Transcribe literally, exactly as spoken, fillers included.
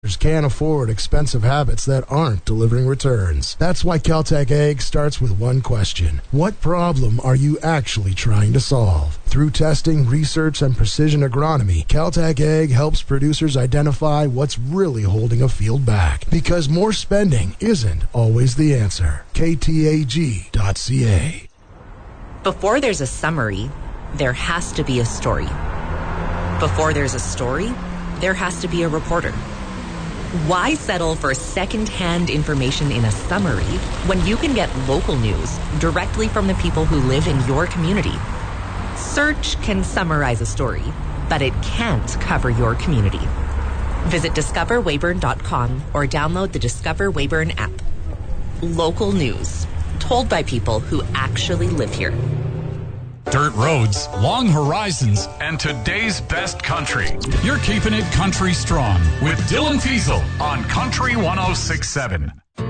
can't afford expensive habits that aren't delivering returns. That's why Caltech Ag starts with one question. What problem are you actually trying to solve? Through testing, research, and precision agronomy, Caltech Ag helps producers identify what's really holding a field back. Because more spending isn't always the answer. K T A G dot C A. Before there's a summary, there has to be a story. Before there's a story, there has to be a reporter. Why settle for second-hand information in a summary when you can get local news directly from the people who live in your community? Search can summarize a story, but it can't cover your community. Visit discover weyburn dot com or download the Discover Weyburn app. Local news, told by people who actually live here. Dirt roads, long horizons, and today's best country. You're keeping it country strong with Dylan Fiesel on Country one oh six point seven.